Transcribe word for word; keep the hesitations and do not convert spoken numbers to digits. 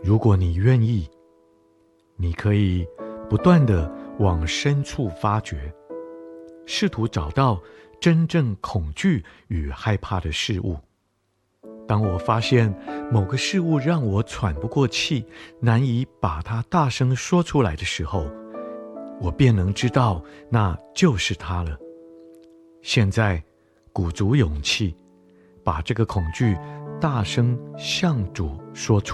如果你愿意，你可以不断地往深处发掘，试图找到真正恐惧与害怕的事物。当我发现某个事物让我喘不过气，难以把它大声说出来的时候，我便能知道那就是它了。现在鼓足勇气，把这个恐惧大声向主说出